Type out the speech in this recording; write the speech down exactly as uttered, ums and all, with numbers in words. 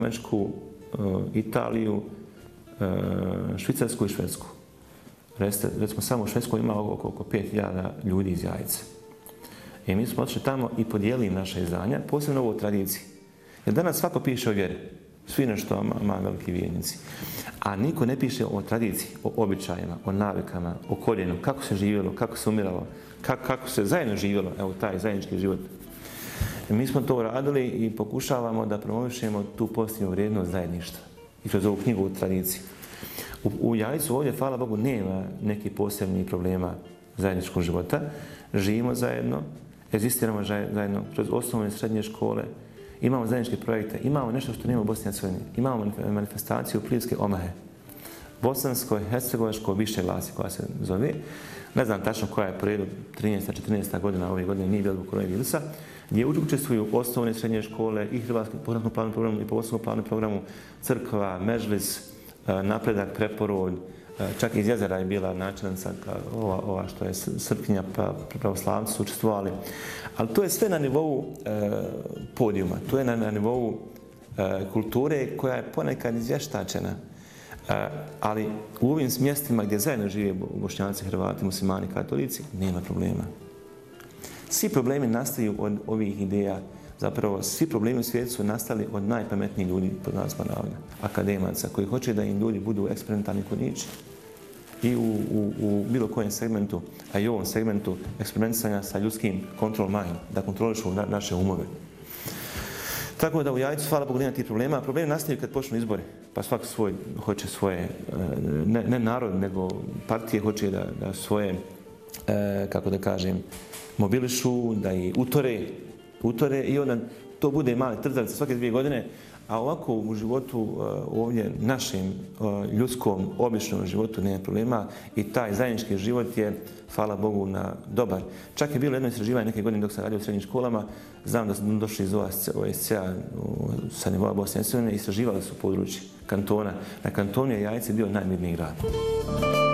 Njemačku, Italiju, Švicarsku i Švedsku. Recimo samo u Švedskoj ima oko, oko pet hiljada ljudi iz Jajce. I mi smo otišli tamo i podijelili naše izdanja, posebno ovo o tradiciji. Jer danas svako piše o vjeri. Svi nešto ima veliki vjernici. A niko ne piše o tradiciji, o običajima, o navikama, o korijenu, kako se živjelo, kako se umiralo, kako, kako se zajedno živjelo, evo taj zajednički život. Mi smo to radili i pokušavamo da promovišemo tu pozitivnu vrijednost zajedništva. I kroz ovu knjigu o tradiciji. U, u Jajcu ovdje, hvala Bogu, nema nekih posebnih problema zajedničkog života. Živimo zajedno, egzistiramo zajedno kroz osnovne i srednje škole. Imamo zajedničke projekte, imamo nešto što nema u Bosni i Hercegovini. Imamo manifestaciju Plivske omahe. Bosansko-hercegovačko više glasi koja se zove. Ne znam tačno koja je po redu, trinaesta četrnaesta godina ove godine, nije bilo zbog koronavirusa, gdje učestvuju osnovne i srednje škole i Hrvatski pohranutnom planu programu i po osnovnom planu programu Crkva, Mežlis, Napredak, Preporod, čak iz Jezera je bila načelnica ova, ova što je Srpkinja, pa pravoslavci su učestvovali. Ali to je sve na nivou e, podijuma, to je na, na nivou e, kulture koja je ponekad izvještačena. E, ali u ovim mjestima gdje zajedno žive Bošnjaci, Hrvati, Muslimani, Katolici, nema problema. Svi problemi nastaju od ovih ideja. Zapravo, svi problemi u svijetu su nastali od najpametnijih ljudi, pod nazvom navodno, akademaca, koji hoće da im ljudi budu eksperimentalni kunići. I u, u, u bilo kojem segmentu, a i u ovom segmentu eksperimentisanja sa ljudskim control mind, da kontrolišu na, naše umove. Tako da u Jajcu, hvala Bogu, nema tih problema. Problemi nastaju kad počnu izbori, pa svak svoj hoće svoje, ne, ne narod, nego partije hoće da, da svoje, kako da kažem, mobilišu, da i utore, utore i onda to bude mali trzavice svake dvije godine, a ovako u životu ovdje, našem ljudskom, običnom životu nema problema i taj zajednički život je, hvala Bogu, na dobar. Čak je bilo jedno istraživanje neke godine dok sam radio u srednjim školama, znam da smo došli iz O S C A sa nivoa Bosne i Hercegovine, istraživali su područje kantona. Na kantonu je Jajce bio najmirniji grad.